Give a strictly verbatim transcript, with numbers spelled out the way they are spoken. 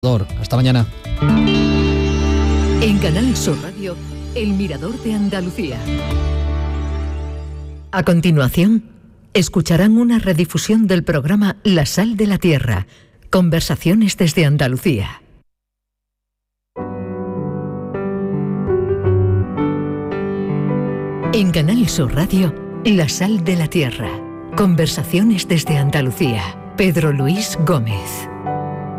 Hasta mañana. En Canal Sur Radio, El Mirador de Andalucía. A continuación, escucharán una redifusión del programa La Sal de la Tierra, conversaciones desde Andalucía. En Canal Sur Radio, La Sal de la Tierra, conversaciones desde Andalucía. Pedro Luis Gómez.